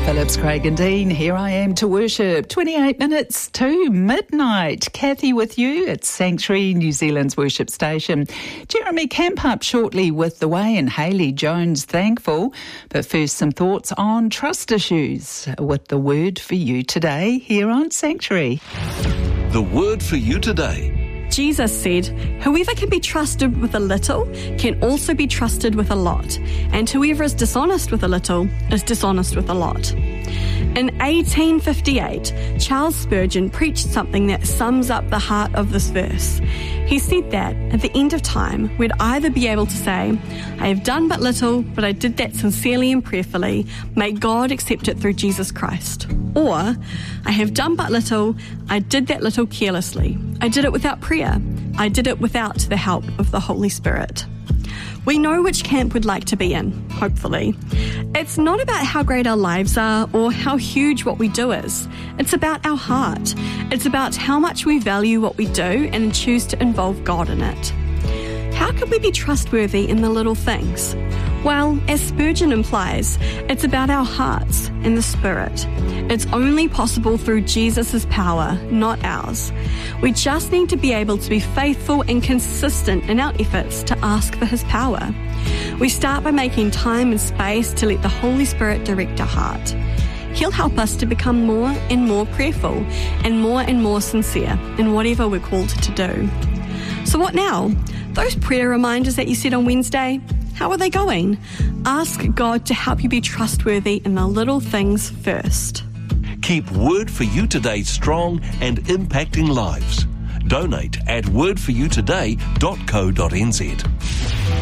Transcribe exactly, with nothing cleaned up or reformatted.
Phillips, Craig and Dean, here I am to worship. twenty-eight minutes to midnight. Kathy with you at Sanctuary, New Zealand's worship station. Jeremy Camp up shortly with The Way and Hayley Jones Thankful. But first, some thoughts on trust issues with the word for you today here on Sanctuary. The word for you today. Jesus said, "Whoever can be trusted with a little can also be trusted with a lot, and whoever is dishonest with a little is dishonest with a lot." In eighteen fifty-eight, Charles Spurgeon preached something that sums up the heart of this verse. He said that at the end of time, we'd either be able to say, "I have done but little, but I did that sincerely and prayerfully. May God accept it through Jesus Christ." Or, "I have done but little, I did that little carelessly. I did it without prayer. I did it without the help of the Holy Spirit." We know which camp we'd like to be in, hopefully. It's not about how great our lives are or how huge what we do is. It's about our heart. It's about how much we value what we do and choose to involve God in it. How can we be trustworthy in the little things? Well, as Spurgeon implies, it's about our hearts and the Spirit. It's only possible through Jesus' power, not ours. We just need to be able to be faithful and consistent in our efforts to ask for His power. We start by making time and space to let the Holy Spirit direct our heart. He'll help us to become more and more prayerful and more and more sincere in whatever we're called to do. So what now? Those prayer reminders that you said on Wednesday, how are they going? Ask God to help you be trustworthy in the little things first. Keep Word for You Today strong and impacting lives. Donate at word for you today dot co dot n z.